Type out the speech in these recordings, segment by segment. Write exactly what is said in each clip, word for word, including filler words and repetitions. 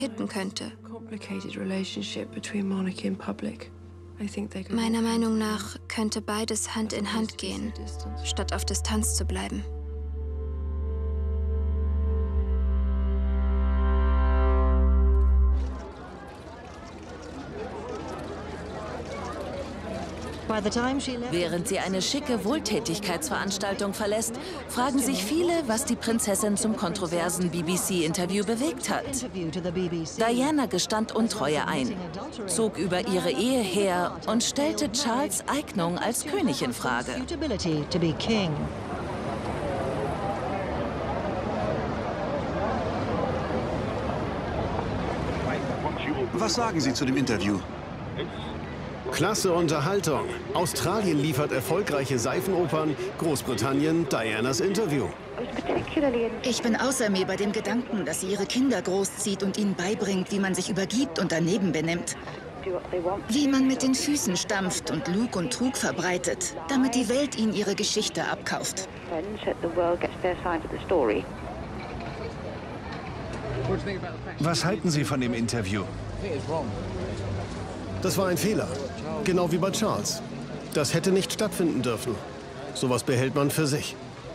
hitten könnte. Meiner Meinung nach könnte beides Hand in Hand gehen, statt auf Distanz zu bleiben. Während sie eine schicke Wohltätigkeitsveranstaltung verlässt, fragen sich viele, was die Prinzessin zum kontroversen B B C-Interview bewegt hat. Diana gestand Untreue ein, zog über ihre Ehe her und stellte Charles' Eignung als König in Frage. Was sagen Sie zu dem Interview? Klasse Unterhaltung. Australien liefert erfolgreiche Seifenopern, Großbritannien Dianas Interview. Ich bin außer mir bei dem Gedanken, dass sie ihre Kinder großzieht und ihnen beibringt, wie man sich übergibt und daneben benimmt. Wie man mit den Füßen stampft und Lug und Trug verbreitet, damit die Welt ihnen ihre Geschichte abkauft. Was halten Sie von dem Interview? Das war ein Fehler. Genau wie bei Charles. Das hätte nicht stattfinden dürfen. Sowas behält man für sich.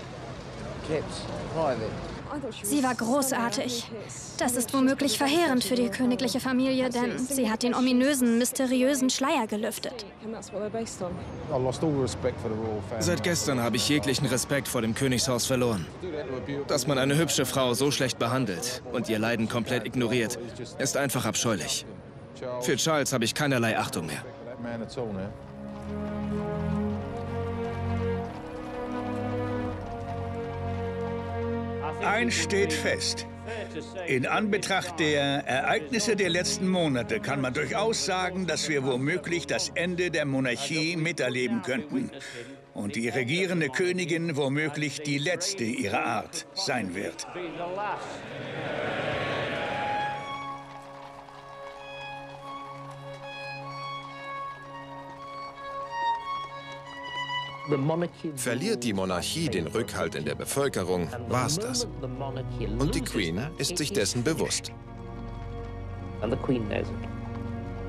Sie war großartig. Das ist womöglich verheerend für die königliche Familie, denn sie hat den ominösen, mysteriösen Schleier gelüftet. Seit gestern habe ich jeglichen Respekt vor dem Königshaus verloren. Dass man eine hübsche Frau so schlecht behandelt und ihr Leiden komplett ignoriert, ist einfach abscheulich. Für Charles habe ich keinerlei Achtung mehr. Eins steht fest. In Anbetracht der Ereignisse der letzten Monate kann man durchaus sagen, dass wir womöglich das Ende der Monarchie miterleben könnten. Und die regierende Königin womöglich die letzte ihrer Art sein wird. Verliert die Monarchie den Rückhalt in der Bevölkerung, war's das. Und die Queen ist sich dessen bewusst. And the Queen knows it.